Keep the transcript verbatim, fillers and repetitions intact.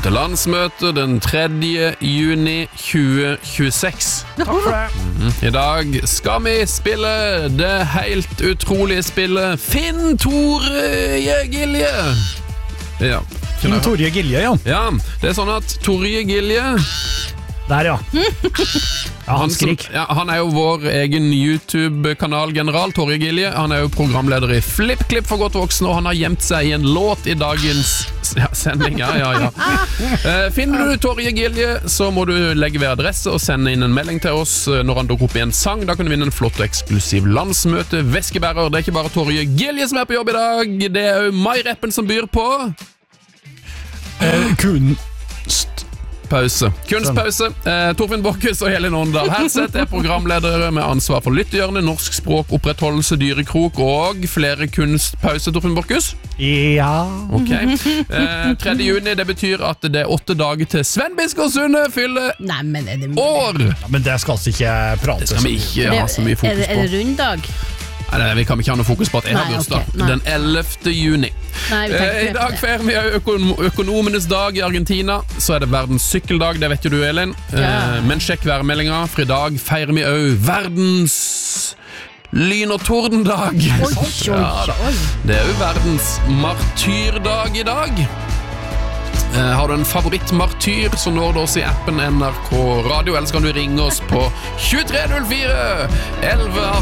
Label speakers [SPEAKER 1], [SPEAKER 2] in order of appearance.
[SPEAKER 1] til landsmøte den tredje juni tjue tjueseks.
[SPEAKER 2] Takk for det.
[SPEAKER 1] Mm-hmm. I dag skal vi spille det helt utrolige spillet Finn Tore Gilje. Ja.
[SPEAKER 2] Finn Tore Gilje, ja.
[SPEAKER 1] Ja, det er sånn at Tore Gilje
[SPEAKER 2] Der, ja. Ja, han skrik.
[SPEAKER 1] Ja, han er jo vår egen YouTube-kanal-general, Tore Gilje. Han er jo programleder i FlippKlipp for godt voksne, og han har gjemt seg i en låt i dagens ja, sending. Ja, ja, ja. Eh, finner du Tore Gilje, så må du legge ved adresse og sende inn en melding til oss når han dukker opp i en sang. Da kan du vinne en flott og eksklusiv landsmøte veskebærer. Det er ikke bare Tore Gilje som er på jobb i dag, det er jo Mai-rappen som byr på
[SPEAKER 2] eh, Kunst
[SPEAKER 1] Pause. Kunstpause. Eh, Torfinn Borchhus og Helin Åndal Herseth er programledere med ansvar for lyttehjørnet, norsk språk, opprettholdelse, dyrekrok og flere kunstpause. Torfinn Borchhus?
[SPEAKER 2] Ja.
[SPEAKER 1] Ok. Eh, tredje juni, det betyr at det er åtte dager til Sven Biskår Sunde fyller
[SPEAKER 3] Nei, men er det
[SPEAKER 1] år.
[SPEAKER 2] Ja, men det skal vi ikke prate
[SPEAKER 1] Det skal vi ikke ha så mye fokus
[SPEAKER 3] Er det, er det
[SPEAKER 1] på.
[SPEAKER 3] runddag?
[SPEAKER 1] Nei, vi kan ikke ha noe fokus på at jeg har
[SPEAKER 3] Nei,
[SPEAKER 1] bursdag.
[SPEAKER 3] ok, nei.
[SPEAKER 1] Den ellevte juni.
[SPEAKER 3] Nei, vi tenker
[SPEAKER 1] Eh, I
[SPEAKER 3] ikke
[SPEAKER 1] dag
[SPEAKER 3] det.
[SPEAKER 1] feirer vi økonom økonomenes dag i Argentina. Så er det verdens sykkeldag, det vet jo du, Elin.
[SPEAKER 3] Ja.
[SPEAKER 1] Eh, men sjekk værmeldinga, for i dag feirer vi òg verdens lyn- og tordendag.
[SPEAKER 3] Oi, oi,
[SPEAKER 1] Ja,
[SPEAKER 3] oi.
[SPEAKER 1] det er jo verdens martyrdag i dag. Eh, har du en favorittmartyr, så når du oss i appen N R K Radio, eller så kan du ringe oss på tjuetre null fire elleve